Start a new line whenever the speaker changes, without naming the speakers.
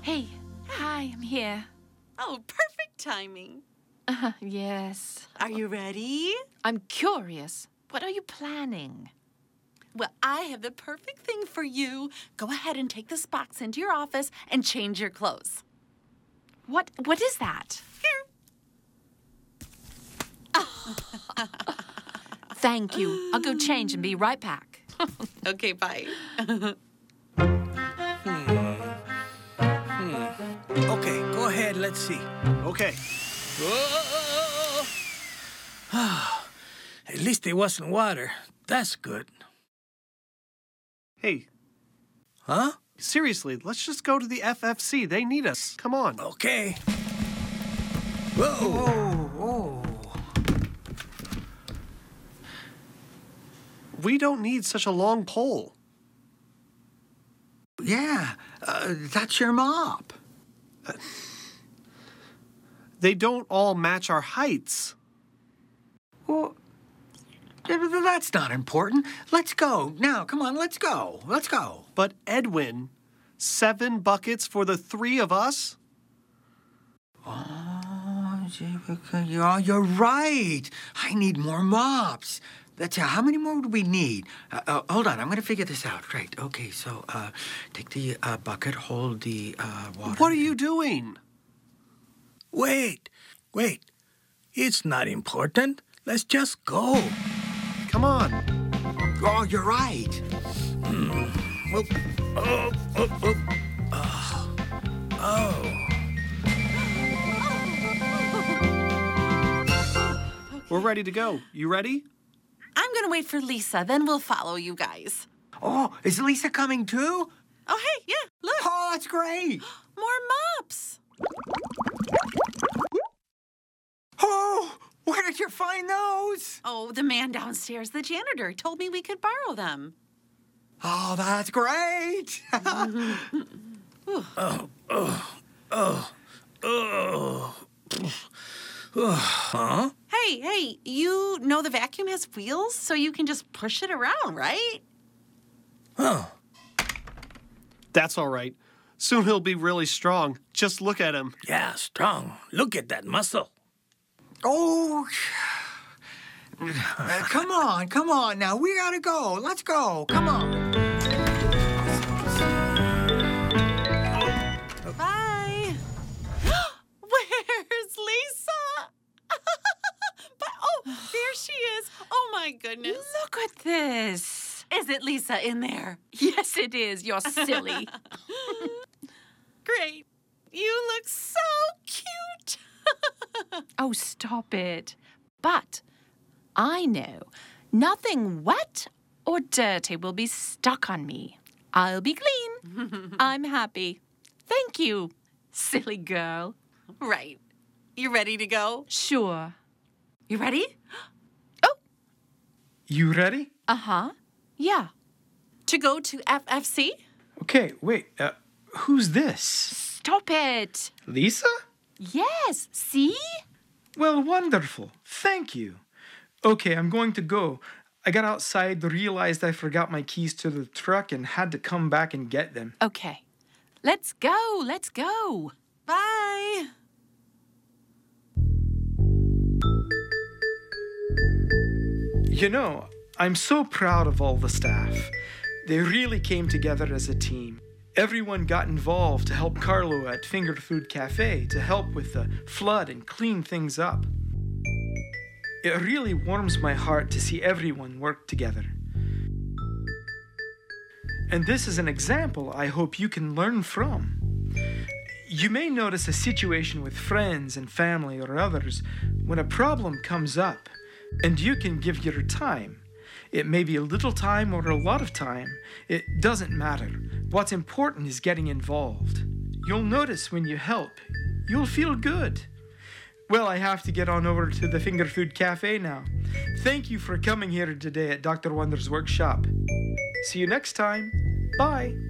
Hey, hi, I'm here.
Oh, perfect timing.
Yes.
Are you ready?
I'm curious. What are you planning?
Well, I have the perfect thing for you. Go ahead and take this box into your office and change your clothes.
What is that?
Here.
Thank you. I'll go change and be right back.
Okay, bye.
Okay, go ahead. Let's see.
Okay.
At least it wasn't water. That's good.
Hey,
Huh?
seriously, let's just go to the FFC. They need us. Come on.
Okay. Whoa.
We don't need such a long pole.
Yeah, that's your mop.
They don't all match our heights.
Well, that's not important. Let's go. Now, come on, let's go. Let's go.
But Edwin, 7 buckets for the 3 of us?
Oh, you're right. I need more mops. How many more do we need? Hold on, I'm going to figure this out. Right, okay, so take the bucket, hold the water.
What are you doing?
Wait. It's not important. Let's just go.
Come on.
Oh, you're right.
We're ready to go. You ready?
I'm going to wait for Lisa, then we'll follow you guys.
Oh, is Lisa coming too?
Oh, hey, yeah, look.
Oh, that's great.
More mops.
Oh, where did you find those?
Oh, the man downstairs, the janitor, told me we could borrow them.
Oh, that's great.
Huh?
Hey, you know the vacuum has wheels, so you can just push it around, right?
Oh.
That's all right. Soon he'll be really strong. Just look at him.
Yeah, strong. Look at that muscle.
Oh, come on. Now, we gotta go. Let's go. Come on.
Bye. Where's Lisa? There she is. Oh, my goodness.
Look at this.
Is it Lisa in there?
Yes, it is. You're silly.
Great. You look so cute.
Oh, stop it. But I know nothing wet or dirty will be stuck on me. I'll be clean. I'm happy. Thank you, silly girl.
Right. You ready to go?
Sure.
You ready?
You ready?
Uh-huh. Yeah.
To go to FFC?
Okay, wait. Who's this?
Stop it.
Lisa?
Yes, see?
Well, wonderful. Thank you. Okay, I'm going to go. I got outside, realized I forgot my keys to the truck, and had to come back and get them.
Okay. Let's go.
Bye.
You know, I'm so proud of all the staff. They really came together as a team. Everyone got involved to help Carlo at Finger Food Cafe to help with the flood and clean things up. It really warms my heart to see everyone work together. And this is an example I hope you can learn from. You may notice a situation with friends and family or others when a problem comes up, and you can give your time. It may be a little time or a lot of time. It doesn't matter. What's important is getting involved. You'll notice when you help, you'll feel good. Well, I have to get on over to the Finger Food Cafe now. Thank you for coming here today at Dr. Wonder's workshop. See you next time. Bye.